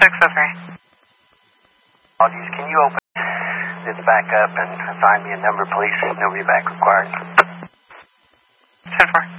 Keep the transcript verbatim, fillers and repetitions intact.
six oh three. Apologies, can you open this back up and find me a number, please? Nobody back required. ten four.